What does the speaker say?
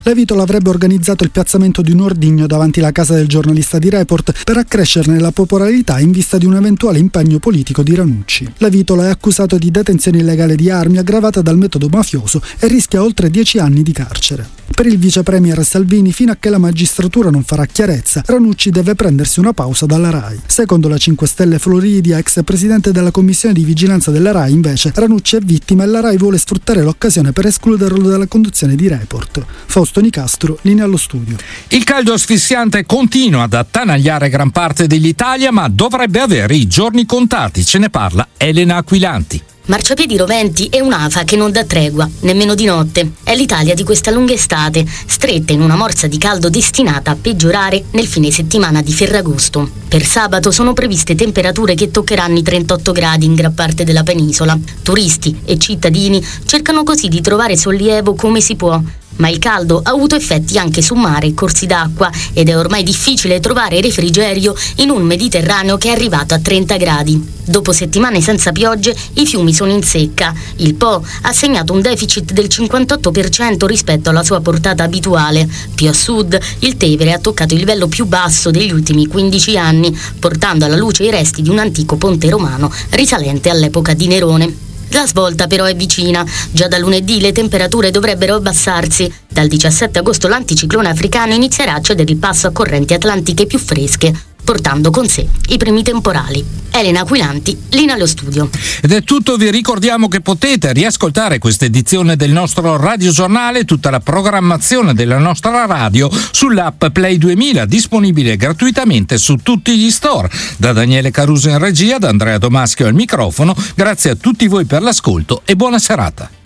La Vitola avrebbe organizzato il piazzamento di un ordigno davanti alla casa del giornalista di Report per accrescerne la popolarità in vista di un eventuale impegno politico di Ranucci. La Vitola è accusato di detenzione illegale di armi aggravata dal metodo mafioso e rischia oltre 10 anni di carcere. Per il vice premier Salvini, fino a che la magistratura non farà chiarezza, Ranucci deve prendersi una pausa dalla RAI. Secondo la 5 Stelle Floridia, ex presidente della commissione di vigilanza della RAI, invece, Ranucci è vittima e la RAI vuole sfruttare l'occasione per escluderlo dalla conduzione di Report. Fausto Nicastro, linea allo studio. Il caldo asfissiante continua ad attanagliare gran parte dell'Italia, ma dovrebbe avere i giorni contati. Ce ne parla Elena Aquinlanti. Marciapiedi roventi e un'afa che non dà tregua, nemmeno di notte. È l'Italia di questa lunga estate, stretta in una morsa di caldo destinata a peggiorare nel fine settimana di Ferragosto. Per sabato sono previste temperature che toccheranno i 38 gradi in gran parte della penisola. Turisti e cittadini cercano così di trovare sollievo come si può. Ma il caldo ha avuto effetti anche su mare e corsi d'acqua ed è ormai difficile trovare refrigerio in un Mediterraneo che è arrivato a 30 gradi. Dopo settimane senza piogge, i fiumi sono in secca. Il Po ha segnato un deficit del 58% rispetto alla sua portata abituale. Più a sud, il Tevere ha toccato il livello più basso degli ultimi 15 anni, portando alla luce i resti di un antico ponte romano risalente all'epoca di Nerone. La svolta però è vicina. Già da lunedì le temperature dovrebbero abbassarsi. Dal 17 agosto l'anticiclone africano inizierà a cedere il passo a correnti atlantiche più fresche, portando con sé i primi temporali. Elena Aquinlanti, linea allo studio. Ed è tutto, vi ricordiamo che potete riascoltare questa edizione del nostro radiogiornale e tutta la programmazione della nostra radio sull'app Play 2000, disponibile gratuitamente su tutti gli store. Da Daniele Caruso in regia, da Andrea Domaschio al microfono, grazie a tutti voi per l'ascolto e buona serata.